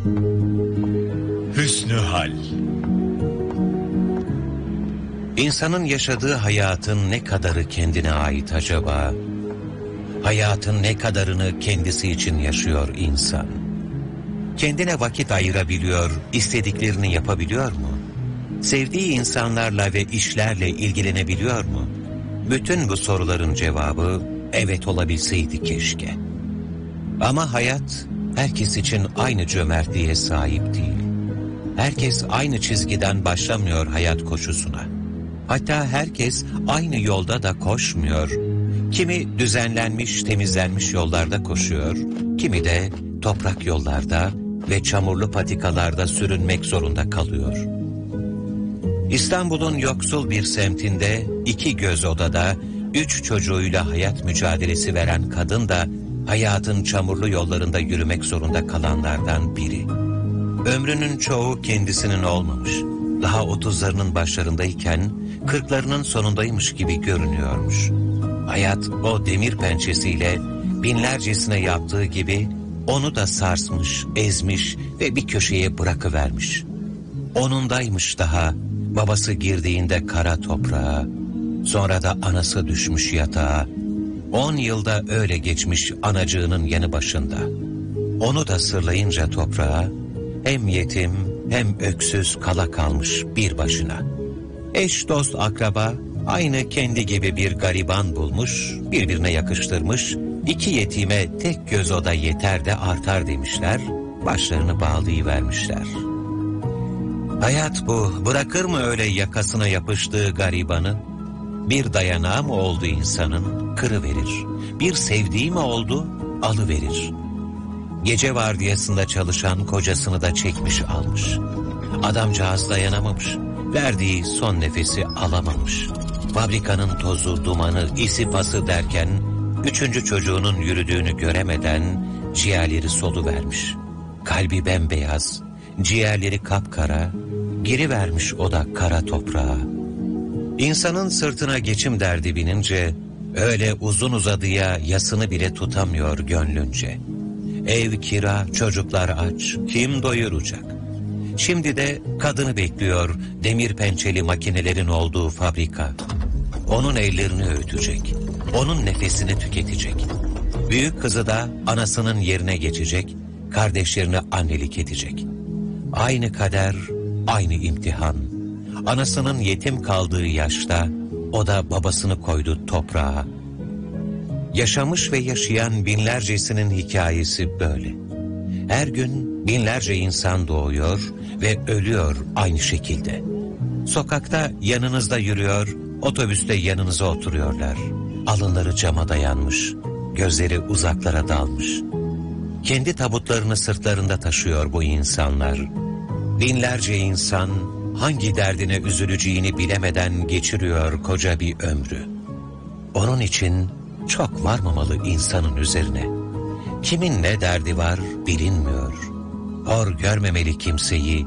Hüsnü hal. İnsanın yaşadığı hayatın ne kadarı kendine ait acaba? Hayatın ne kadarını kendisi için yaşıyor insan? Kendine vakit ayırabiliyor, istediklerini yapabiliyor mu? Sevdiği insanlarla ve işlerle ilgilenebiliyor mu? Bütün bu soruların cevabı evet olabilseydi keşke. Ama hayat herkes için aynı cömertliğe sahip değil. Herkes aynı çizgiden başlamıyor hayat koşusuna. Hatta herkes aynı yolda da koşmuyor. Kimi düzenlenmiş, temizlenmiş yollarda koşuyor, kimi de toprak yollarda ve çamurlu patikalarda sürünmek zorunda kalıyor. İstanbul'un yoksul bir semtinde 2 göz odada 3 çocuğuyla hayat mücadelesi veren kadın da hayatın çamurlu yollarında yürümek zorunda kalanlardan biri. Ömrünün çoğu kendisinin olmamış. Daha 30'larının başlarındayken 40'larının sonundaymış gibi görünüyormuş. Hayat o demir pençesiyle binlercesine yaptığı gibi onu da sarsmış, ezmiş ve bir köşeye bırakıvermiş. Onundaymış daha, babası girdiğinde kara toprağa, sonra da anası düşmüş yatağa. 10 yılda öyle geçmiş anacığının yanı başında. Onu da sırlayınca toprağa, hem yetim hem öksüz kala kalmış bir başına. Eş dost akraba aynı kendi gibi bir gariban bulmuş, birbirine yakıştırmış, 2 yetime tek göz oda yeter de artar demişler, başlarını bağlayıvermişler. Hayat bu, bırakır mı öyle yakasına yapıştığı garibanı? Bir dayanağı mı oldu insanın, kırıverir. Bir sevdiği mi oldu, alıverir. Gece vardiyasında çalışan kocasını da çekmiş almış. Adamcağız dayanamamış, verdiği son nefesi alamamış. Fabrikanın tozu, dumanı, isi pası derken 3. çocuğunun yürüdüğünü göremeden ciğerleri soluvermiş. Kalbi bembeyaz, ciğerleri kapkara, girivermiş o da kara toprağa. İnsanın sırtına geçim derdi binince öyle uzun uzadıya yasını bile tutamıyor gönlünce. Ev kira, çocuklar aç, kim doyuracak? Şimdi de kadını bekliyor demir pençeli makinelerin olduğu fabrika. Onun ellerini öğütecek, onun nefesini tüketecek. Büyük kızı da anasının yerine geçecek, kardeşlerine annelik edecek. Aynı kader, aynı imtihan. Anasının yetim kaldığı yaşta o da babasını koydu toprağa. Yaşamış ve yaşayan binlercesinin hikayesi böyle. Her gün binlerce insan doğuyor ve ölüyor aynı şekilde. Sokakta yanınızda yürüyor, otobüste yanınıza oturuyorlar. Alınları cama dayanmış, gözleri uzaklara dalmış. Kendi tabutlarını sırtlarında taşıyor bu insanlar. Binlerce insan hangi derdine üzüleceğini bilemeden geçiriyor koca bir ömrü. Onun için çok varmamalı insanın üzerine. Kimin ne derdi var bilinmiyor. Hor görmemeli kimseyi,